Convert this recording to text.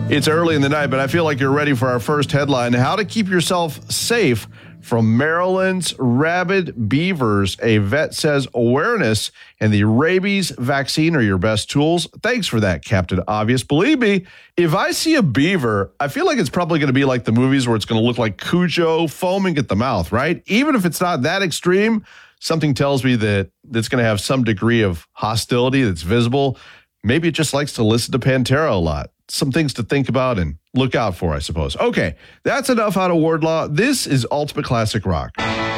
It's early in the night, but I feel like you're ready for our first headline. How to keep yourself safe from Maryland's rabid beavers. A vet says awareness and the rabies vaccine are your best tools. Thanks for that, Captain Obvious. Believe me, if I see a beaver, I feel like it's probably going to be like the movies where it's going to look like Cujo foaming at the mouth, right? Even if it's not that extreme, something tells me that it's going to have some degree of hostility that's visible. Maybe it just likes to listen to Pantera a lot. Some things to think about and look out for, I suppose. Okay, that's enough out of Wardlaw. This is Ultimate Classic Rock.